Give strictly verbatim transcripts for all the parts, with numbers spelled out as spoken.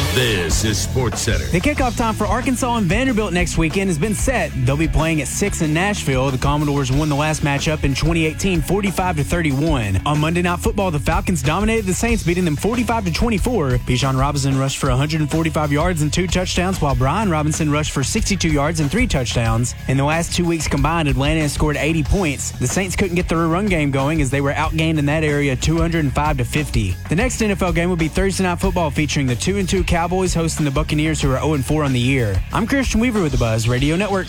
This is SportsCenter. The kickoff time for Arkansas and Vanderbilt next weekend has been set. They'll be playing at six in Nashville. The Commodores won the last matchup in twenty eighteen, forty-five to thirty-one. On Monday Night Football, the Falcons dominated the Saints, beating them forty-five to twenty-four. Bijan Robinson rushed for one hundred forty-five yards and two touchdowns, while Brian Robinson rushed for sixty-two yards and three touchdowns. In the last two weeks combined, Atlanta has scored eighty points. The Saints couldn't get their run game going as they were outgained in that area two hundred five to fifty. The next N F L game will be Thursday Night Football, featuring the two and two Cowboys hosting the Buccaneers, who are oh and four on the year. I'm Christian Weaver with the Buzz Radio Network.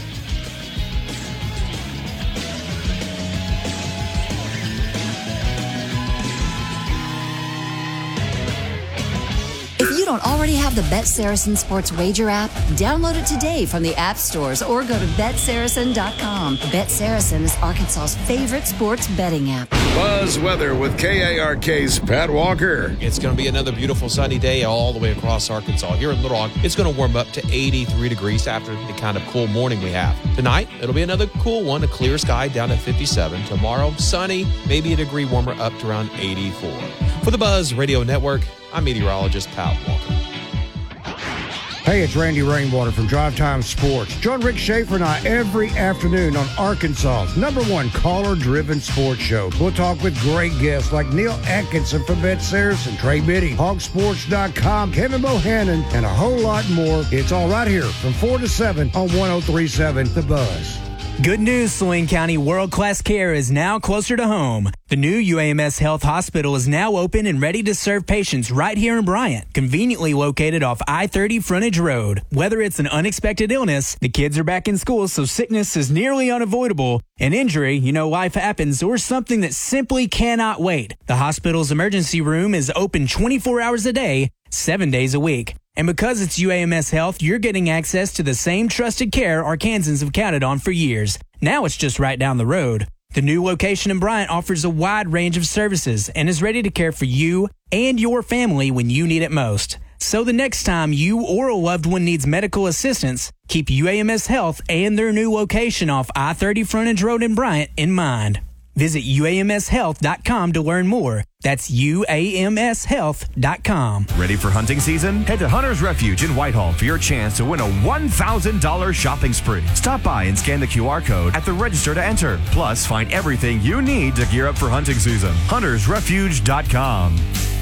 If you don't already have the Bet Saracen Sports Wager app, download it today from the app stores or go to bet saracen dot com. Bet Saracen is Arkansas's favorite sports betting app. Buzz weather with K A R K's Pat Walker. It's going to be another beautiful sunny day all the way across Arkansas. Here in Little Rock, it's going to warm up to eighty-three degrees after the kind of cool morning we have. Tonight, it'll be another cool one, a clear sky down at fifty-seven. Tomorrow, sunny, maybe a degree warmer up to around eighty-four. For the Buzz Radio Network, I'm meteorologist Pat Walker. Hey, it's Randy Rainwater from Drive Time Sports. Join Rick Schaefer and I every afternoon on Arkansas's number one caller-driven sports show. We'll talk with great guests like Neil Atkinson from Bet Saracen, Trey Biddy, hog sports dot com, Kevin Bohannon, and a whole lot more. It's all right here from four to seven on one oh three point seven The Buzz. Good news, Saline County world-class care is now closer to home. The new U A M S Health Hospital is now open and ready to serve patients right here in Bryant, conveniently located off I thirty Frontage Road. Whether it's an unexpected illness, the kids are back in school, so sickness is nearly unavoidable, an injury, you know, life happens, or something that simply cannot wait. The hospital's emergency room is open twenty-four hours a day, seven days a week. And because it's U A M S Health, you're getting access to the same trusted care Arkansans have counted on for years. Now it's just right down the road. The new location in Bryant offers a wide range of services and is ready to care for you and your family when you need it most. So the next time you or a loved one needs medical assistance, keep U A M S Health and their new location off I thirty Frontage Road in Bryant in mind. Visit U A M S health dot com to learn more. That's U A M S health dot com. Ready for hunting season? Head to Hunter's Refuge in Whitehall for your chance to win a one thousand dollars shopping spree. Stop by and scan the Q R code at the register to enter. Plus, find everything you need to gear up for hunting season. Hunters Refuge dot com.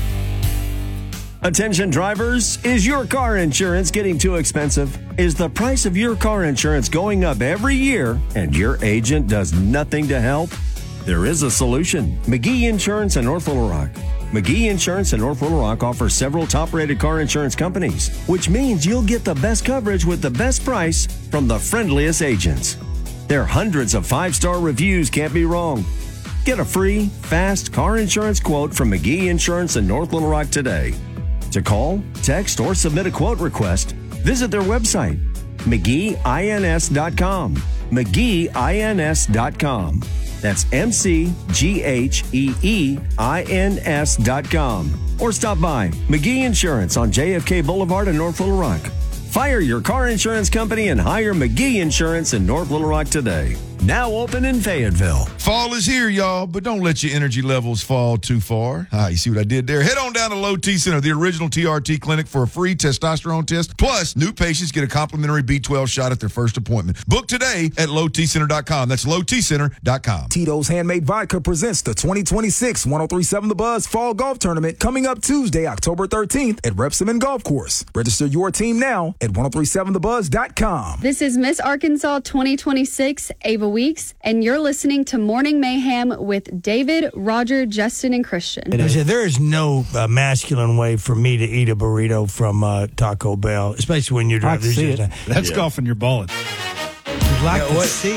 Attention drivers, is your car insurance getting too expensive? Is the price of your car insurance going up every year and your agent does nothing to help? There is a solution. McGee Insurance in North Little Rock. McGee Insurance in North Little Rock offers several top-rated car insurance companies, which means you'll get the best coverage with the best price from the friendliest agents. Their hundreds of five-star reviews can't be wrong. Get a free, fast car insurance quote from McGee Insurance in North Little Rock today. To call, text, or submit a quote request, visit their website, McGee Ins dot com. McGee Ins dot com. That's M C G H E E I N S dot com. Or stop by McGee Insurance on J F K Boulevard in North Little Rock. Fire your car insurance company and hire McGee Insurance in North Little Rock today. Now open in Fayetteville. Fall is here, y'all, but don't let your energy levels fall too far. Ah, you see what I did there? Head on down to Low T Center, the original T R T clinic, for a free testosterone test. Plus, new patients get a complimentary B twelve shot at their first appointment. Book today at low t center dot com. That's low t center dot com. Tito's Handmade Vodka presents the twenty twenty-six one oh three point seven The Buzz Fall Golf Tournament coming up Tuesday, October thirteenth at Repsamen Golf Course. Register your team now at one oh three point seven the buzz dot com. This is Miss Arkansas twenty twenty-six, Ava Weeks, and you're listening to Morning Mayhem with David, Roger, Justin, and Christian. There is no uh, masculine way for me to eat a burrito from uh, Taco Bell, especially when you're driving. See it. That's yeah. golfing your bullet. You'd like yeah, to what? see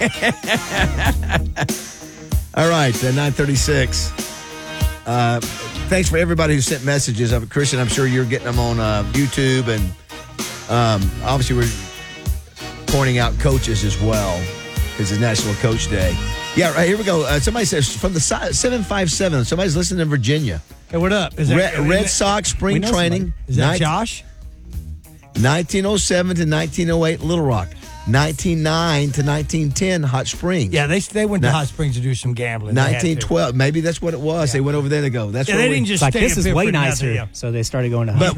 it. All right, uh, nine thirty-six. Uh, thanks for everybody who sent messages. Uh, Christian, I'm sure you're getting them on uh, YouTube, and um, obviously we're pointing out coaches as well. It's National Coach Day. Yeah, right, here we go. Uh, somebody says from the seven five seven, somebody's listening in Virginia. Hey, what up? Is that, Red, is Red that, Sox spring training. Somebody. Is that nineteen, Josh? nineteen oh seven to nineteen oh eight, Little Rock. nineteen oh nine to nineteen ten, Hot Springs. Yeah, they they went to Hot Springs to do some gambling. nineteen twelve, maybe that's what it was. Yeah. They went over there to go. That's yeah, where they we, didn't just like stay this is way nicer, nothing, yeah. so they started going to. But